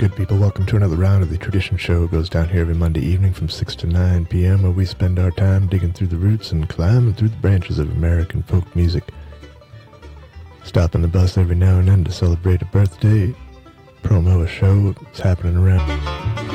Good people, welcome to another round of the Tradition Show. It goes down here every Monday evening from 6 to 9 p.m. where we spend our time digging through the roots and climbing through the branches of American folk music. Stopping the bus every now and then to celebrate a birthday, promo a show that's happening around